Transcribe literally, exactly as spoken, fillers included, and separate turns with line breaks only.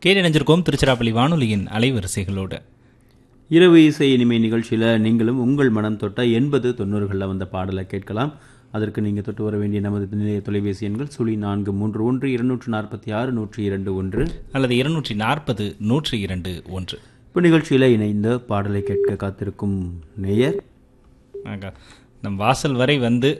கேட்டணிஞ்சிருக்கோம் திருச்சிராப்பள்ளி வானொலியின் அலைவரிசைகளோடு.
இரவு இசை இனிமை நிகழ்ச்சியில் நீங்களும் உங்கள் மனம் தொட்ட எண்பது தொண்ணூறுகளில் வந்த பாடலை கேட்கலாம். அதற்கு நீங்கள் தொட்டு வர வேண்டிய நமது நிலைய தொலைபேசி எண்கள் சுழி நான்கு மூன்று ஒன்று இருநூற்று நாற்பத்தி ஆறு நூற்றி இரண்டு ஒன்று
அல்லது இருநூற்றி நாற்பது நூற்றி இரண்டு ஒன்று.
இப்போ நிகழ்ச்சியில் இணைந்த பாடலை கேட்க காத்திருக்கும் நேயர்
நம் வாசல் வரை வந்து